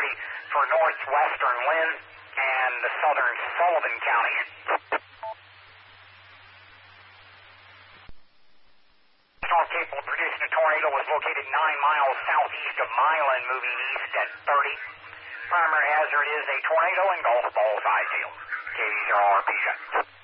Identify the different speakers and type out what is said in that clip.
Speaker 1: for northwestern Lynn and the southern Sullivan counties. North Cape will produce a tornado was located 9 miles southeast of Milan, moving east at 30. Primary hazard is a tornado and golf ball size hail. KZRP.